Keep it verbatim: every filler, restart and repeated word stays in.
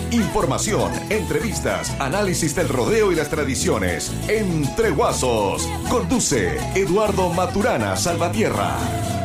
Información, entrevistas, análisis del rodeo y las tradiciones. Entre Guasos. Conduce Eduardo Maturana Salvatierra.